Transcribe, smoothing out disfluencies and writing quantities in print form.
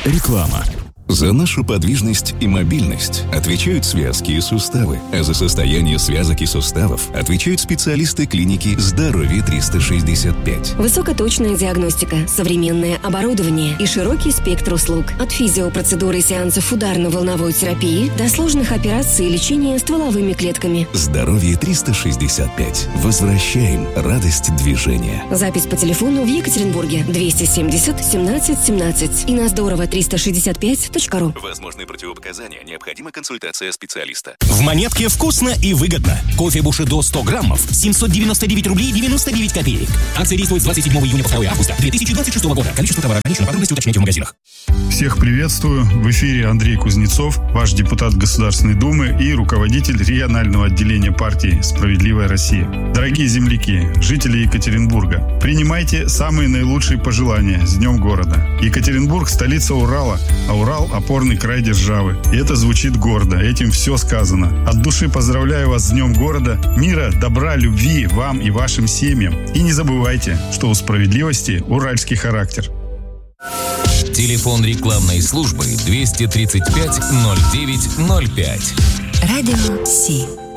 Реклама. За нашу подвижность и мобильность отвечают связки и суставы, а за состояние связок и суставов отвечают специалисты клиники «Здоровье 365». Высокоточная диагностика, современное оборудование и широкий спектр услуг. От физиопроцедуры и сеансов ударно-волновой терапии до сложных операций и лечения стволовыми клетками. «Здоровье 365». Возвращаем радость движения. Запись по телефону в Екатеринбурге 270 17 17 и на здорово365.ру. Возможны противопоказания. Необходима консультация специалиста. В Монетке вкусно и выгодно. Кофе Бушидо 100 граммов 799 рублей 99 копеек. Акция действует с 27 июня по 2 августа 2026 года. Количество товара ограничено. Подробности уточняйте в магазинах. Всех приветствую. В эфире Андрей Кузнецов, ваш депутат Государственной Думы и руководитель регионального отделения партии «Справедливая Россия». Дорогие земляки, жители Екатеринбурга, принимайте самые наилучшие пожелания с Днем города. Екатеринбург – столица Урала, а Урал – опорный край державы. И это звучит гордо, этим все сказано. От души поздравляю вас с Днем города, мира, добра, любви вам и вашим семьям. И не забывайте, что у справедливости уральский характер. Телефон рекламной службы 235 09 05. Радио Си.